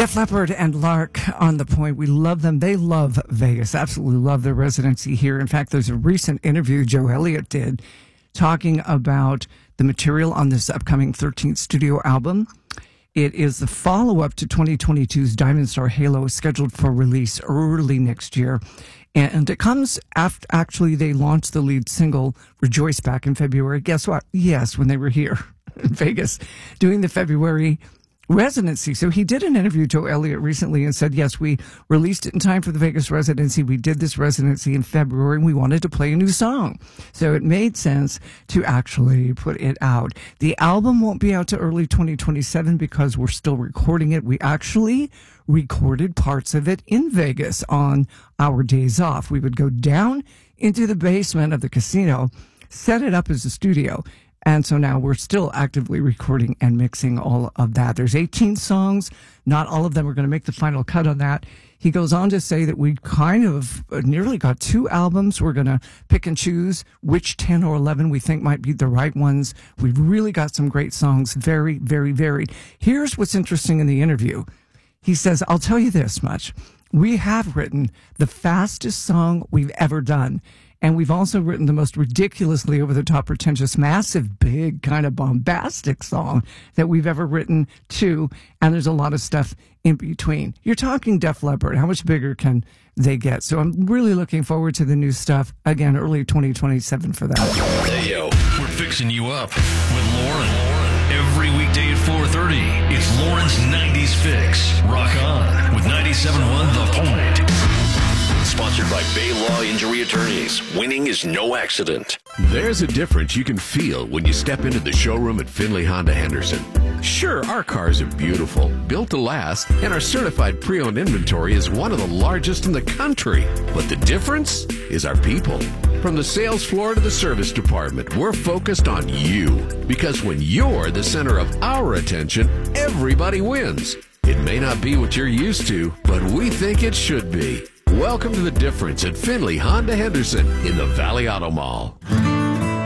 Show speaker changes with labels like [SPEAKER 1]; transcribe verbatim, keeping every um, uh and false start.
[SPEAKER 1] Def Leppard and Lark on the point. We love them. They love Vegas. Absolutely love their residency here. In fact, there's a recent interview Joe Elliott did talking about the material on this upcoming thirteenth studio album. It is the follow-up to twenty twenty-two's Diamond Star Halo, scheduled for release early next year. And it comes after, actually, they launched the lead single, Rejoice, back in February. Guess what? Yes, when they were here in Vegas doing the February residency. So he did an interview, Joe Elliott, recently and said, yes, we released it in time for the Vegas residency. We did this residency in February and we wanted to play a new song. So it made sense to actually put it out. The album won't be out to early twenty twenty-seven because we're still recording it. We actually recorded parts of it in Vegas on our days off. We would go down into the basement of the casino, set it up as a studio. And so now we're still actively recording and mixing all of that. There's eighteen songs. Not all of them are going to make the final cut on that. He goes on to say that we kind of nearly got two albums. We're going to pick and choose which ten or eleven we think might be the right ones. We've really got some great songs. Very, very varied. Here's what's interesting in the interview. He says, I'll tell you this much. We have written the fastest song we've ever done. And we've also written the most ridiculously over-the-top, pretentious, massive, big, kind of bombastic song that we've ever written, too. And there's a lot of stuff in between. You're talking Def Leppard. How much bigger can they get? So I'm really looking forward to the new stuff. Again, early twenty twenty-seven for that.
[SPEAKER 2] Hey, yo, we're fixing you up with Lauren. Every weekday at four thirty, it's Lauren's nineties Fix. Rock on with ninety-seven point one The Point. Sponsored by Bay Law Injury Attorneys. Winning is no accident.
[SPEAKER 3] There's a difference you can feel when you step into the showroom at Finley Honda Henderson. Sure, our cars are beautiful, built to last, and our certified pre-owned inventory is one of the largest in the country. But the difference is our people. From the sales floor to the service department, we're focused on you. Because when you're the center of our attention, everybody wins. It may not be what you're used to, but we think it should be. Welcome to The Difference at Finley Honda Henderson in the Valley Auto Mall.